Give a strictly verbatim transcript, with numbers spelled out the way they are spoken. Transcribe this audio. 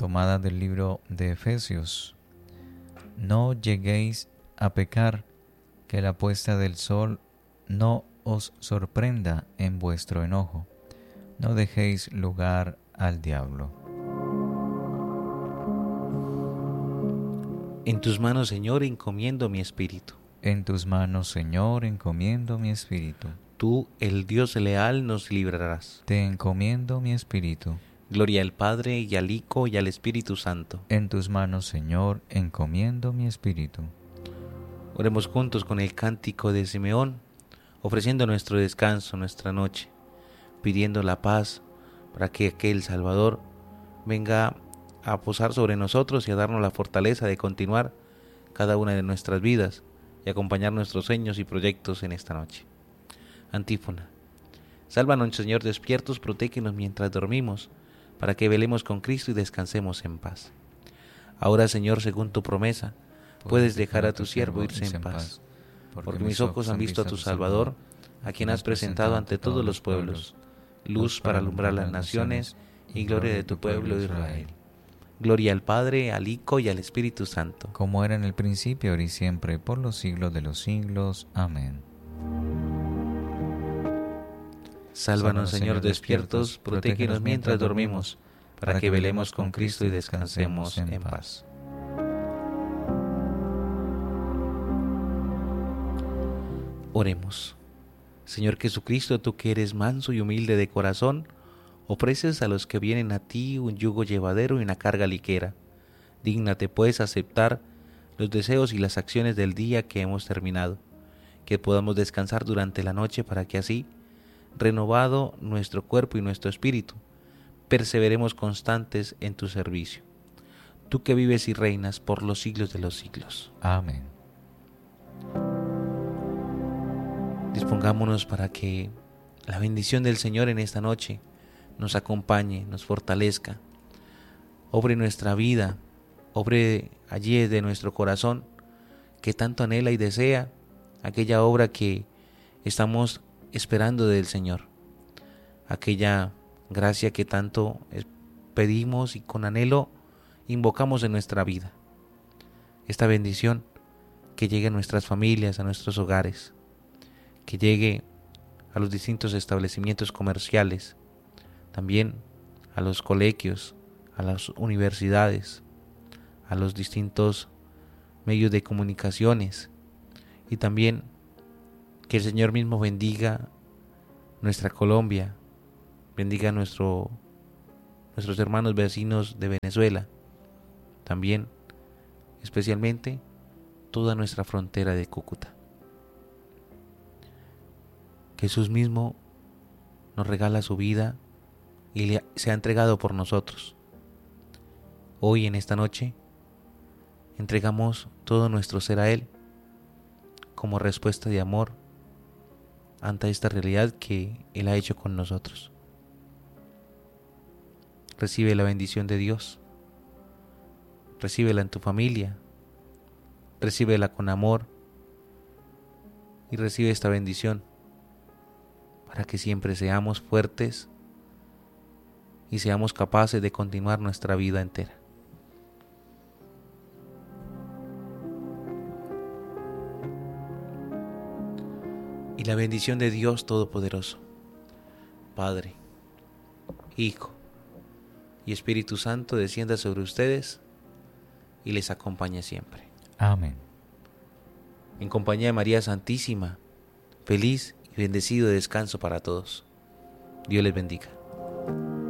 tomada del libro de Efesios. No lleguéis a pecar, que la puesta del sol no os sorprenda en vuestro enojo. No dejéis lugar al diablo. En tus manos, Señor, encomiendo mi espíritu. En tus manos, Señor, encomiendo mi espíritu. Tú, el Dios leal, nos librarás. Te encomiendo mi espíritu. Gloria al Padre, y al Hijo, y al Espíritu Santo. En tus manos, Señor, encomiendo mi espíritu. Oremos juntos con el cántico de Simeón, ofreciendo nuestro descanso, nuestra noche, pidiendo la paz para que aquel Salvador venga a posar sobre nosotros y a darnos la fortaleza de continuar cada una de nuestras vidas y acompañar nuestros sueños y proyectos en esta noche. Antífona. Sálvanos, Señor, despiertos, protégenos mientras dormimos, para que velemos con Cristo y descansemos en paz. Ahora, Señor, según tu promesa, puedes dejar a tu siervo irse en paz, porque mis ojos han visto a tu Salvador, a quien has presentado ante todos los pueblos, luz para alumbrar las naciones y gloria de tu pueblo Israel. Gloria al Padre, al Hijo y al Espíritu Santo. Como era en el principio, ahora y siempre, por los siglos de los siglos. Amén. Sálvanos, Señor, despiertos, protégenos mientras dormimos, para que velemos con Cristo y descansemos en paz. Oremos. Señor Jesucristo, tú que eres manso y humilde de corazón, ofreces a los que vienen a ti un yugo llevadero y una carga ligera. Dígnate, pues, aceptar los deseos y las acciones del día que hemos terminado, que podamos descansar durante la noche para que así, renovado nuestro cuerpo y nuestro espíritu, perseveremos constantes en tu servicio. Tú que vives y reinas por los siglos de los siglos. Amén. Dispongámonos para que la bendición del Señor en esta noche nos acompañe, nos fortalezca, obre nuestra vida, obre allí de nuestro corazón que tanto anhela y desea aquella obra que estamos esperando del Señor, aquella gracia que tanto pedimos y con anhelo invocamos en nuestra vida. Esta bendición que llegue a nuestras familias, a nuestros hogares, que llegue a los distintos establecimientos comerciales, también a los colegios, a las universidades, a los distintos medios de comunicaciones, y también que el Señor mismo bendiga nuestra Colombia, bendiga a nuestro, nuestros hermanos vecinos de Venezuela, también especialmente toda nuestra frontera de Cúcuta. Jesús mismo nos regala su vida y le, se ha entregado por nosotros. Hoy, en esta noche, entregamos todo nuestro ser a Él como respuesta de amor ante esta realidad que Él ha hecho con nosotros. Recibe la bendición de Dios, recíbela en tu familia, recíbela con amor y recibe esta bendición para que siempre seamos fuertes y seamos capaces de continuar nuestra vida entera. Y la bendición de Dios Todopoderoso, Padre, Hijo y Espíritu Santo descienda sobre ustedes y les acompañe siempre. Amén. En compañía de María Santísima, feliz y bendecido descanso para todos. Dios les bendiga.